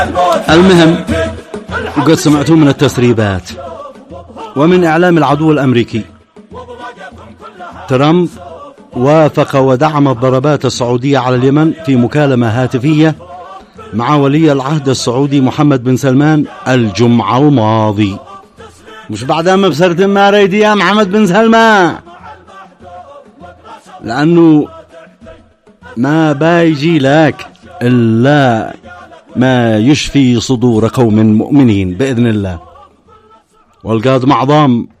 المهم، قد سمعتم من التسريبات ومن إعلام العدو الأمريكي، ترامب وافق ودعم الضربات السعودية على اليمن في مكالمة هاتفية مع ولي العهد السعودي محمد بن سلمان الجمعة الماضي. مش بعدها ما بصرت ما ريدي يا محمد بن سلمان، لأنه ما بايجي لك إلا ما يشفي صدور قوم مؤمنين بإذن الله. والقادم أعظم